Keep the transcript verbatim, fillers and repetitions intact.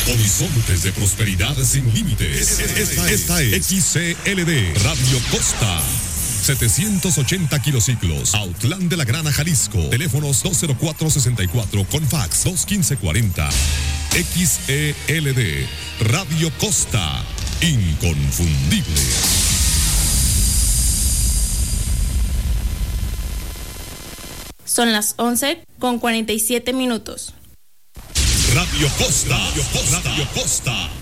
Horizontes de prosperidad sin límites. Esta, esta es X C L D Radio Costa. setecientos ochenta kilociclos, Autlán de la Grana, Jalisco. Teléfonos dos cero cuatro sesenta y cuatro con fax dos uno cinco cuarenta. X E L D Radio Costa. Inconfundible. Son las once con cuarenta y siete minutos. Radio Costa. Radio Costa. Radio Costa.